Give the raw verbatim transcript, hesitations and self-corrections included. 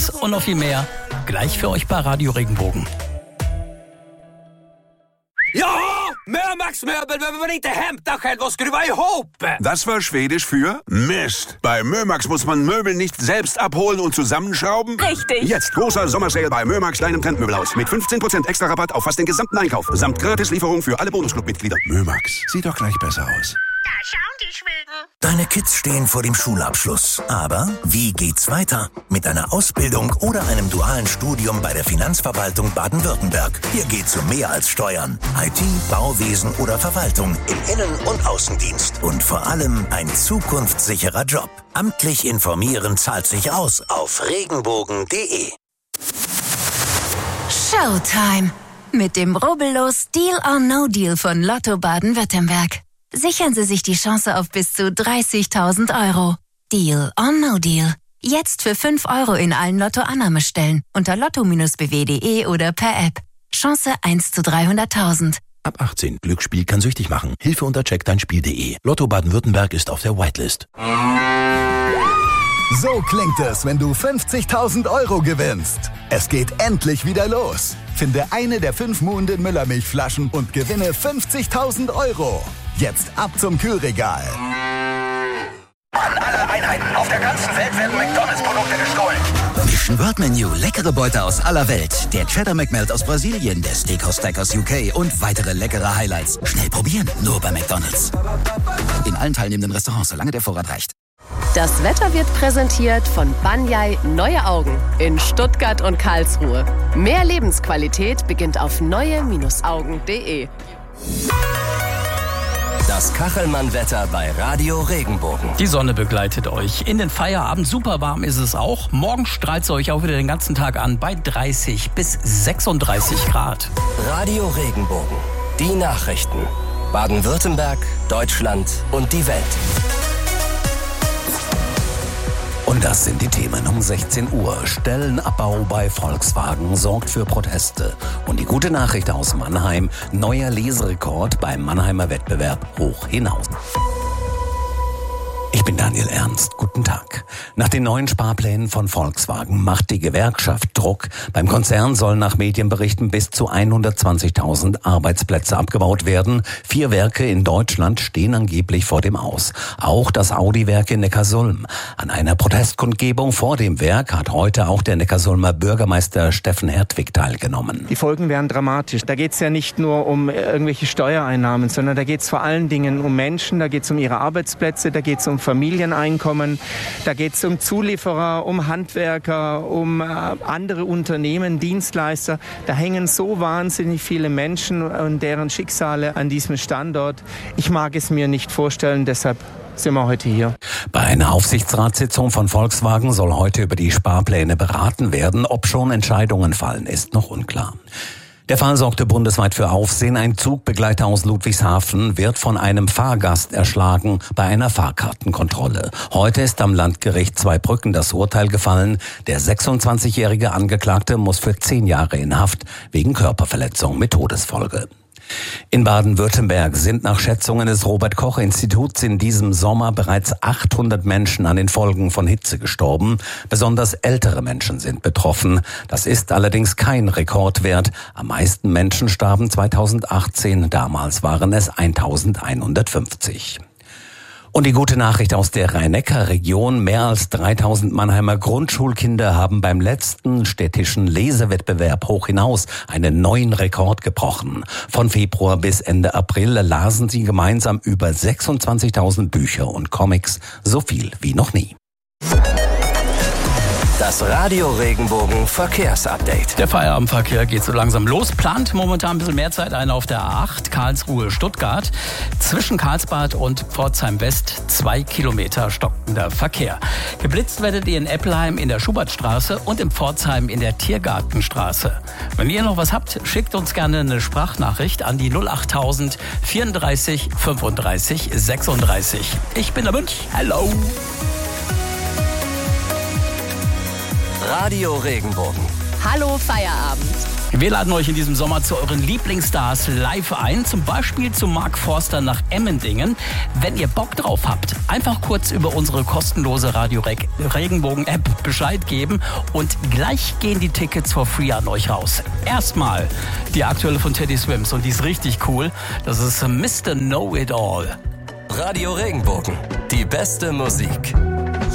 Und noch viel mehr gleich für euch bei Radio Regenbogen. Ja, Mörmax Möbel behöver man inte hämta själv och skruva ihop. Das war Schwedisch für Mist. Bei Mörmax muss man Möbel nicht selbst abholen und zusammenschrauben. Richtig. Jetzt großer Sommersale bei Mörmax, deinem Trendmöbelhaus. Mit fünfzehn Prozent extra Rabatt auf fast den gesamten Einkauf. Samt Gratislieferung für alle Bonusclub-Mitglieder. Mörmax, sieht doch gleich besser aus. Da schauen die Schweden. Deine Kids stehen vor dem Schulabschluss. Aber wie geht's weiter? Mit einer Ausbildung oder einem dualen Studium bei der Finanzverwaltung Baden-Württemberg. Hier geht's um mehr als Steuern. I T, Bauwesen oder Verwaltung im Innen- und Außendienst. Und vor allem ein zukunftssicherer Job. Amtlich informieren zahlt sich aus auf regenbogen punkt de. Showtime. Mit dem rubbellos Deal or No Deal von Lotto Baden-Württemberg. Sichern Sie sich die Chance auf bis zu dreißigtausend Euro. Deal or No Deal. Jetzt für fünf Euro in allen Lotto-Annahmestellen unter lotto b w punkt de oder per App. Chance eins zu dreihunderttausend. Ab achtzehn. Glücksspiel kann süchtig machen. Hilfe unter check dein spiel punkt de. Lotto Baden-Württemberg ist auf der Whitelist. So klingt es, wenn du fünfzigtausend Euro gewinnst. Es geht endlich wieder los. Finde eine der fünf Muhnden Müllermilchflaschen und gewinne fünfzigtausend Euro. Jetzt ab zum Kühlregal. An alle Einheiten auf der ganzen Welt werden McDonalds-Produkte gestohlen. Mission World Menu, leckere Beute aus aller Welt. Der Cheddar McMelt aus Brasilien, der Steakhouse Stack aus U K und weitere leckere Highlights. Schnell probieren, nur bei McDonalds. In allen teilnehmenden Restaurants, solange der Vorrat reicht. Das Wetter wird präsentiert von Banyai Neue Augen in Stuttgart und Karlsruhe. Mehr Lebensqualität beginnt auf neue Augen punkt de. Das Kachelmann-Wetter bei Radio Regenbogen. Die Sonne begleitet euch in den Feierabend. Super warm ist es auch. Morgen strahlt es euch auch wieder den ganzen Tag an bei dreißig bis sechsunddreißig Grad. Radio Regenbogen. Die Nachrichten. Baden-Württemberg, Deutschland und die Welt. Und das sind die Themen um sechzehn Uhr. Stellenabbau bei Volkswagen sorgt für Proteste. Und die gute Nachricht aus Mannheim: neuer Leserekord beim Mannheimer Wettbewerb hoch hinaus. Ich bin Daniel Ernst. Guten Tag. Nach den neuen Sparplänen von Volkswagen macht die Gewerkschaft Druck. Beim Konzern sollen nach Medienberichten bis zu hundertzwanzigtausend Arbeitsplätze abgebaut werden. Vier Werke in Deutschland stehen angeblich vor dem Aus. Auch das Audi-Werk in Neckarsulm. An einer Protestkundgebung vor dem Werk hat heute auch der Neckarsulmer Bürgermeister Steffen Hertwig teilgenommen. Die Folgen wären dramatisch. Da geht es ja nicht nur um irgendwelche Steuereinnahmen, sondern da geht es vor allen Dingen um Menschen, da geht es um ihre Arbeitsplätze, da geht es um Familieneinkommen, da geht es um Zulieferer, um Handwerker, um äh, andere Unternehmen, Dienstleister. Da hängen so wahnsinnig viele Menschen und deren Schicksale an diesem Standort. Ich mag es mir nicht vorstellen, deshalb sind wir heute hier. Bei einer Aufsichtsratssitzung von Volkswagen soll heute über die Sparpläne beraten werden. Ob schon Entscheidungen fallen, ist noch unklar. Der Fall sorgte bundesweit für Aufsehen. Ein Zugbegleiter aus Ludwigshafen wird von einem Fahrgast erschlagen bei einer Fahrkartenkontrolle. Heute ist am Landgericht Zweibrücken das Urteil gefallen. Der sechsundzwanzigjährige Angeklagte muss für zehn Jahre in Haft wegen Körperverletzung mit Todesfolge. In Baden-Württemberg sind nach Schätzungen des Robert-Koch-Instituts in diesem Sommer bereits achthundert Menschen an den Folgen von Hitze gestorben. Besonders ältere Menschen sind betroffen. Das ist allerdings kein Rekordwert. Am meisten Menschen starben zweitausendachtzehn. Damals waren es eintausendeinhundertfünfzig. Und die gute Nachricht aus der Rhein-Neckar-Region: Mehr als dreitausend Mannheimer Grundschulkinder haben beim letzten städtischen Lesewettbewerb hoch hinaus einen neuen Rekord gebrochen. Von Februar bis Ende April lasen sie gemeinsam über sechsundzwanzigtausend Bücher und Comics, so viel wie noch nie. Das Radio Regenbogen Verkehrsupdate. Der Feierabendverkehr geht so langsam los. Plant momentan ein bisschen mehr Zeit ein auf der A acht Karlsruhe-Stuttgart. Zwischen Karlsbad und Pforzheim West zwei Kilometer stockender Verkehr. Geblitzt werdet ihr in Eppelheim in der Schubertstraße und in Pforzheim in der Tiergartenstraße. Wenn ihr noch was habt, schickt uns gerne eine Sprachnachricht an die null achttausend vierunddreißig fünfunddreißig sechsunddreißig. Ich bin der Münch. Hallo. Radio Regenbogen. Hallo Feierabend. Wir laden euch in diesem Sommer zu euren Lieblingsstars live ein, zum Beispiel zu Mark Forster nach Emmendingen. Wenn ihr Bock drauf habt, einfach kurz über unsere kostenlose Radio Regenbogen-App Bescheid geben und gleich gehen die Tickets for free an euch raus. Erstmal die aktuelle von Teddy Swims und die ist richtig cool. Das ist Mister Know It All. Radio Regenbogen, die beste Musik.